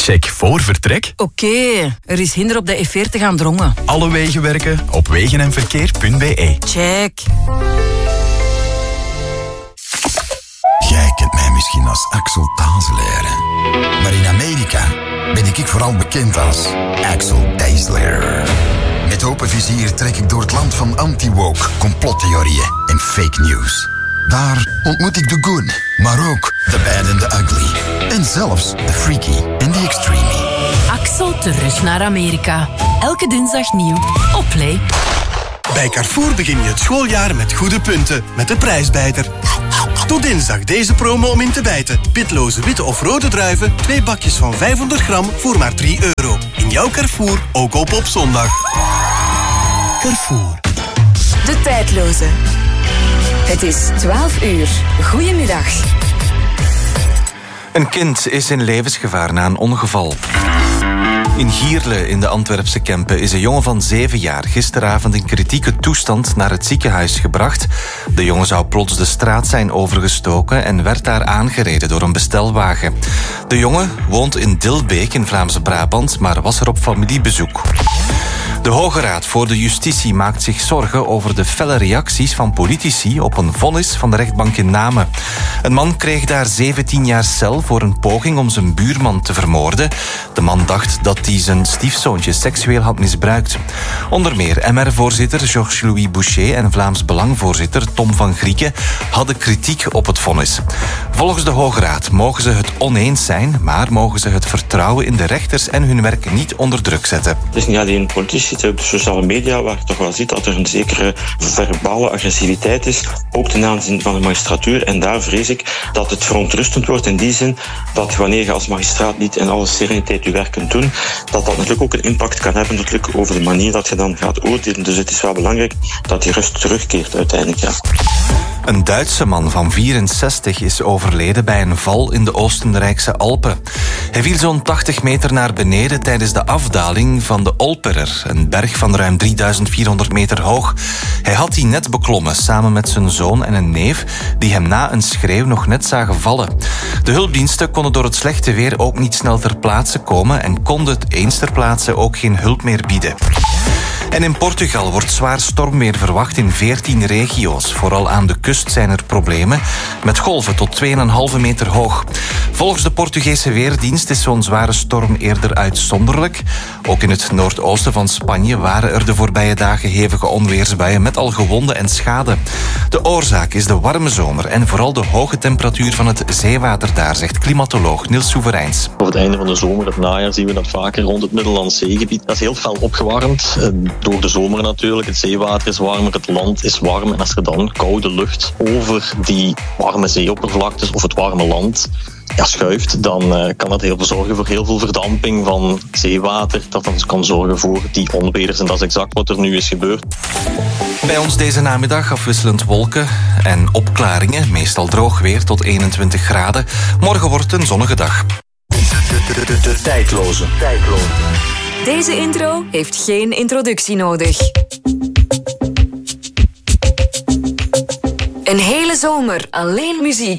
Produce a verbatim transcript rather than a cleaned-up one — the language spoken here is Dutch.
Check voor vertrek. Oké, okay, er is hinder op de E veertig aan Drongen. Alle wegen werken op wegen en verkeer punt b e. Check. Jij kent mij misschien als Axel Tazelaar. Maar in Amerika ben ik vooral bekend als Axel Tazelaar. Met open vizier trek ik door het land van anti-woke, complottheorieën en fake news. Daar ontmoet ik de good, maar ook de bad and the ugly. En zelfs de freaky en de extreme. Axel terug naar Amerika. Elke dinsdag nieuw op Play. Bij Carrefour begin je het schooljaar met goede punten, met de prijsbijter. Tot dinsdag deze promo om in te bijten. Pitloze witte of rode druiven, twee bakjes van vijfhonderd gram voor maar drie euro. In jouw Carrefour, ook op op zondag. Carrefour. De tijdloze. Het is twaalf uur. Goedemiddag. Een kind is in levensgevaar na een ongeval. In Gierle in de Antwerpse Kempen is een jongen van zeven jaar gisteravond in kritieke toestand naar het ziekenhuis gebracht. De jongen zou plots de straat zijn overgestoken en werd daar aangereden door een bestelwagen. De jongen woont in Dilbeek in Vlaams-Brabant, maar was er op familiebezoek. De Hoge Raad voor de Justitie maakt zich zorgen over de felle reacties van politici op een vonnis van de rechtbank in Namen. Een man kreeg daar zeventien jaar cel voor een poging om zijn buurman te vermoorden. De man dacht dat hij zijn stiefzoontje seksueel had misbruikt. Onder meer M R-voorzitter Georges-Louis Boucher en Vlaams Belang-voorzitter Tom van Grieken hadden kritiek op het vonnis. Volgens de Hoge Raad mogen ze het oneens zijn, maar mogen ze het vertrouwen in de rechters en hun werk niet onder druk zetten. Het is niet alleen politici. Op de sociale media, waar je toch wel ziet dat er een zekere verbale agressiviteit is, ook ten aanzien van de magistratuur. En daar vrees ik dat het verontrustend wordt in die zin dat wanneer je als magistraat niet in alle sereniteit je werk kunt doen, dat dat natuurlijk ook een impact kan hebben natuurlijk over de manier dat je dan gaat oordelen. Dus het is wel belangrijk dat die rust terugkeert uiteindelijk. Ja. Een Duitse man van vierenzestig is overleden bij een val in de Oostenrijkse Alpen. Hij viel zo'n tachtig meter naar beneden tijdens de afdaling van de Olperer, een berg van ruim drieduizend vierhonderd meter hoog. Hij had die net beklommen, samen met zijn zoon en een neef, die hem na een schreeuw nog net zagen vallen. De hulpdiensten konden door het slechte weer ook niet snel ter plaatse komen en konden het eens ter plaatse ook geen hulp meer bieden. En in Portugal wordt zwaar stormweer verwacht in veertien regio's. Vooral aan de kust zijn er problemen, met golven tot twee komma vijf meter hoog. Volgens de Portugese Weerdienst is zo'n zware storm eerder uitzonderlijk. Ook in het noordoosten van Spanje waren er de voorbije dagen hevige onweersbuien met al gewonden en schade. De oorzaak is de warme zomer en vooral de hoge temperatuur van het zeewater daar, zegt klimatoloog Niels Soevereins. Op het einde van de zomer, het najaar, zien we dat vaker rond het Middellandse Zeegebied. Dat is heel fel opgewarmd. Door de zomer natuurlijk. Het zeewater is warmer, het land is warm. En als er dan koude lucht over die warme zeeoppervlaktes of het warme land ja, schuift, dan uh, kan dat heel veel zorgen voor heel veel verdamping van zeewater. Dat dan kan zorgen voor die onweders. En dat is exact wat er nu is gebeurd. Bij ons deze namiddag afwisselend wolken en opklaringen. Meestal droog weer tot eenentwintig graden. Morgen wordt een zonnige dag. De, de, de, de tijdloze. tijdloze. Deze intro heeft geen introductie nodig. Een hele zomer alleen muziek.